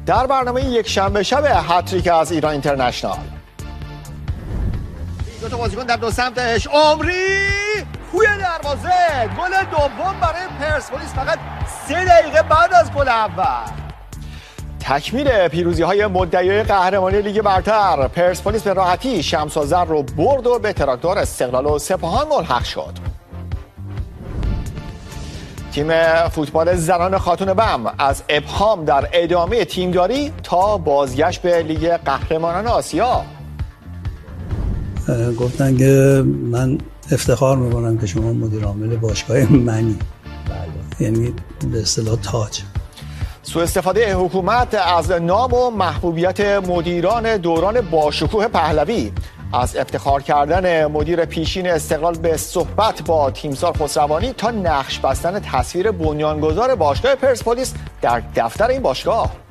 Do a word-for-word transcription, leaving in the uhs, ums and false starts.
در برنامه یک شنبه شب هتریک از ایران اینترنشنال. دو تا بازیکن در دو سمتش، عمری توی دروازه، گل دوم برای پرسپولیس فقط سه دقیقه بعد از گل اول. تکمیل پیروزی‌های مدعیای قهرمانی لیگ برتر، پرسپولیس به راحتی شمس و زر رو برد و به تراکتور استقلال و سپاهان ملحق شد. تیم فوتبال زنان خاتون بم از ابهام در ادامه تیمداری تا بازگشت به لیگ قهرمانان آسیا. گفتن که من افتخار میکنم که شما مدیر عامل باشگاه منی. بله. یعنی به اصطلاح تاج. سوء استفاده حکومت از نام و محبوبیت مدیران دوران باشکوه پهلوی، از افتخار کردن مدیر پیشین استقلال به صحبت با تیمسار خسروانی تا نقش بستن تصویر بنیانگذار باشگاه پرسپولیس در دفتر این باشگاه.